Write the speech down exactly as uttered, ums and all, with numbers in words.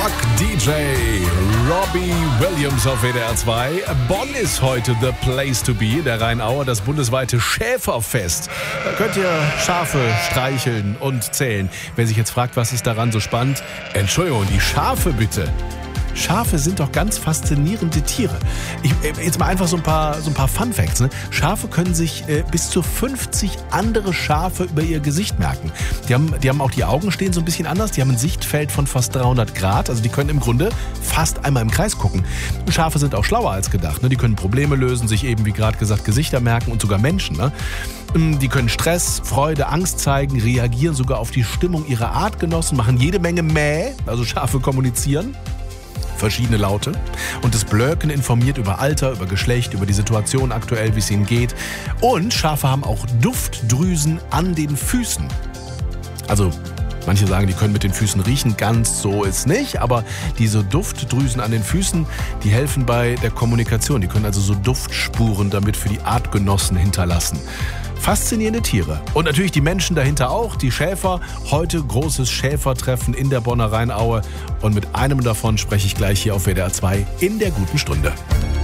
Rock-D J Robbie Williams auf W D R zwei. Bonn ist heute the place to be, der Rheinaue, das bundesweite Schäferfest. Da könnt ihr Schafe streicheln und zählen. Wer sich jetzt fragt, was ist daran so spannend? Entschuldigung, die Schafe bitte. Schafe sind doch ganz faszinierende Tiere. Ich, jetzt mal einfach so ein paar, so ein paar Fun Facts. Ne? Schafe können sich äh, bis zu fünfzig andere Schafe über ihr Gesicht merken. Die haben, die haben auch die Augen stehen so ein bisschen anders. Die haben ein Sichtfeld von fast dreihundert Grad. Also die können im Grunde fast einmal im Kreis gucken. Schafe sind auch schlauer als gedacht. Ne? Die können Probleme lösen, sich eben wie gerade gesagt Gesichter merken und sogar Menschen. Ne? Die können Stress, Freude, Angst zeigen, reagieren sogar auf die Stimmung ihrer Artgenossen, machen jede Menge Mäh, also Schafe kommunizieren. Verschiedene Laute. Und das Blöken informiert über Alter, über Geschlecht, über die Situation aktuell, wie es ihnen geht. Und Schafe haben auch Duftdrüsen an den Füßen. Also manche sagen, die können mit den Füßen riechen. Ganz so ist nicht. Aber diese Duftdrüsen an den Füßen, die helfen bei der Kommunikation. Die können also so Duftspuren damit für die Artgenossen hinterlassen. Faszinierende Tiere. Und natürlich die Menschen dahinter auch, die Schäfer. Heute großes Schäfertreffen in der Bonner Rheinaue. Und mit einem davon spreche ich gleich hier auf W D R zwei in der guten Stunde.